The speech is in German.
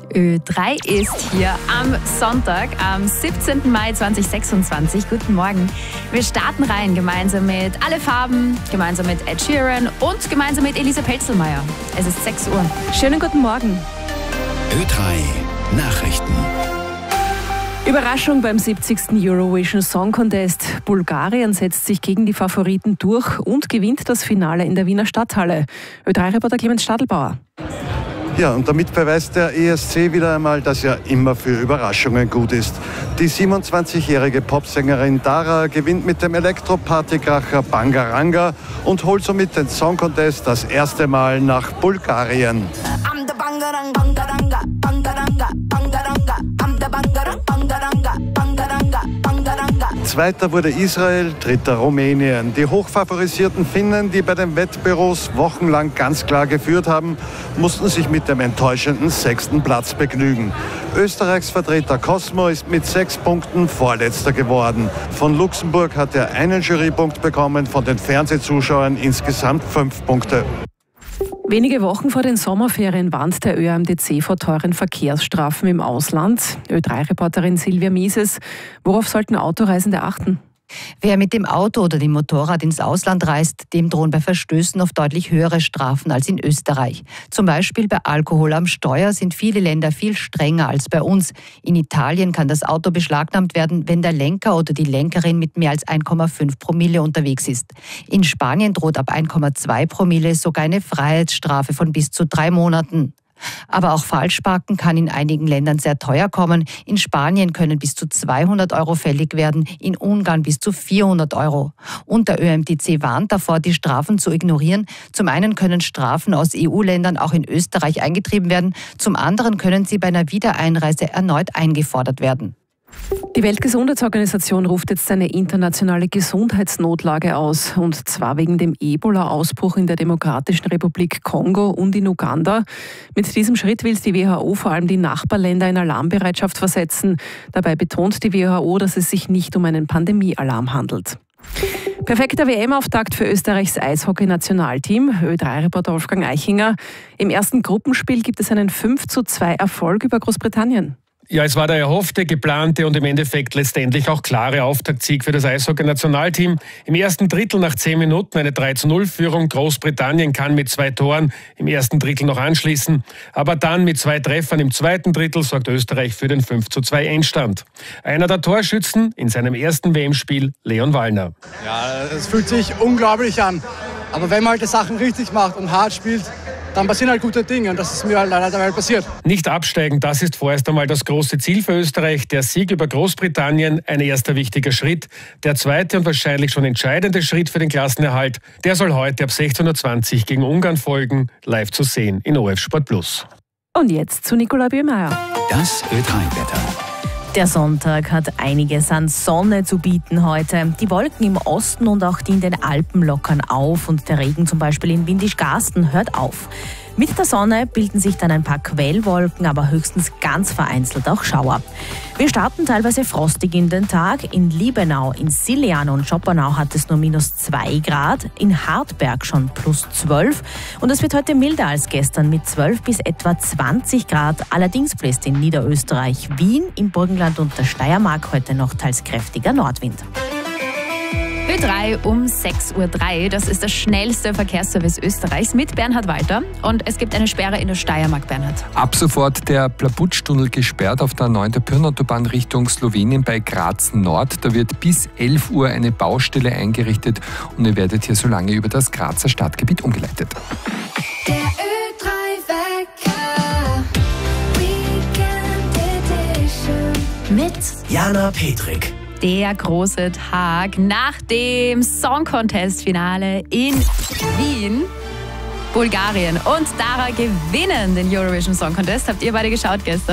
Ö3 ist hier am Sonntag, am 17. Mai 2026. Guten Morgen. Wir starten rein gemeinsam mit Alle Farben, gemeinsam mit Ed Sheeran und gemeinsam mit Elise Pelzelmeier. Es ist 6 Uhr. Schönen guten Morgen. Ö3 Nachrichten. Überraschung beim 70. Eurovision Song Contest. Bulgarien setzt sich gegen die Favoriten durch und gewinnt das Finale in der Wiener Stadthalle. Ö3-Reporter Clemens Stadelbauer. Ja, und damit beweist der ESC wieder einmal, dass er immer für Überraschungen gut ist. Die 27-jährige Popsängerin Dara gewinnt mit dem Elektro-Partykracher Bangaranga und holt somit den Song Contest das erste Mal nach Bulgarien. Zweiter wurde Israel, dritter Rumänien. Die hochfavorisierten Finnen, die bei den Wettbüros wochenlang ganz klar geführt haben, mussten sich mit dem enttäuschenden 6. Platz begnügen. Österreichs Vertreter Cosmo ist mit 6 Punkten Vorletzter geworden. Von Luxemburg hat er einen Jurypunkt bekommen, von den Fernsehzuschauern insgesamt 5 Punkte. Wenige Wochen vor den Sommerferien warnt der ÖAMTC vor teuren Verkehrsstrafen im Ausland. Ö3-Reporterin Silvia Mieses, worauf sollten Autoreisende achten? Wer mit dem Auto oder dem Motorrad ins Ausland reist, dem drohen bei Verstößen oft deutlich höhere Strafen als in Österreich. Zum Beispiel bei Alkohol am Steuer sind viele Länder viel strenger als bei uns. In Italien kann das Auto beschlagnahmt werden, wenn der Lenker oder die Lenkerin mit mehr als 1,5 Promille unterwegs ist. In Spanien droht ab 1,2 Promille sogar eine Freiheitsstrafe von bis zu 3 Monaten. Aber auch Falschparken kann in einigen Ländern sehr teuer kommen. In Spanien können bis zu 200 € fällig werden, in Ungarn bis zu 400 €. Und der ÖAMTC warnt davor, die Strafen zu ignorieren. Zum einen können Strafen aus EU-Ländern auch in Österreich eingetrieben werden, zum anderen können sie bei einer Wiedereinreise erneut eingefordert werden. Die Weltgesundheitsorganisation ruft jetzt eine internationale Gesundheitsnotlage aus, und zwar wegen dem Ebola-Ausbruch in der Demokratischen Republik Kongo und in Uganda. Mit diesem Schritt will die WHO vor allem die Nachbarländer in Alarmbereitschaft versetzen. Dabei betont die WHO, dass es sich nicht um einen Pandemiealarm handelt. Perfekter WM-Auftakt für Österreichs Eishockey-Nationalteam. Ö3-Reporter Wolfgang Eichinger. Im ersten Gruppenspiel gibt es einen 5:2 Erfolg über Großbritannien. Ja, es war der erhoffte, geplante und im Endeffekt letztendlich auch klare Auftaktsieg für das Eishockey-Nationalteam. Im ersten Drittel nach 10 Minuten eine 3:0-Führung. Großbritannien kann mit 2 Toren im ersten Drittel noch anschließen. Aber dann mit 2 Treffern im zweiten Drittel sorgt Österreich für den 5:2 Endstand. Einer der Torschützen in seinem ersten WM-Spiel, Leon Wallner. Ja, es fühlt sich unglaublich an. Aber wenn man halt die Sachen richtig macht und hart spielt, dann passieren halt gute Dinge, und das ist mir halt leider dabei passiert. Nicht absteigen, das ist vorerst einmal das große Ziel für Österreich. Der Sieg über Großbritannien, ein erster wichtiger Schritt. Der zweite und wahrscheinlich schon entscheidende Schritt für den Klassenerhalt, der soll heute ab 16:20 Uhr gegen Ungarn folgen, live zu sehen in ORF Sport Plus. Und jetzt zu Nikolai Böhmeier. Das Ö3-Wetter. Der Sonntag hat einiges an Sonne zu bieten heute. Die Wolken im Osten und auch die in den Alpen lockern auf, und der Regen zum Beispiel in Windischgarsten hört auf. Mit der Sonne bilden sich dann ein paar Quellwolken, aber höchstens ganz vereinzelt auch Schauer. Wir starten teilweise frostig in den Tag. In Liebenau, in Siljan und Schoppernau hat es nur -2 Grad, in Hartberg schon +12. Und es wird heute milder als gestern mit 12 bis etwa 20 Grad. Allerdings bläst in Niederösterreich, Wien, im Burgenland und der Steiermark heute noch teils kräftiger Nordwind. Ö3 um 6:03 Uhr. Das ist das schnellste Verkehrsservice Österreichs mit Bernhard Walter. Und es gibt eine Sperre in der Steiermark, Bernhard. Ab sofort der Plabutsch-Tunnel gesperrt auf der 9. Pirnautobahn Richtung Slowenien bei Graz Nord. Da wird bis 11 Uhr eine Baustelle eingerichtet und ihr werdet hier so lange über das Grazer Stadtgebiet umgeleitet. Der Ö3-Wecker Weekend Edition mit Jana Petrik. Der große Tag nach dem Song Contest-Finale in Wien. Bulgarien und Dara gewinnen den Eurovision Song Contest. Habt ihr beide geschaut gestern?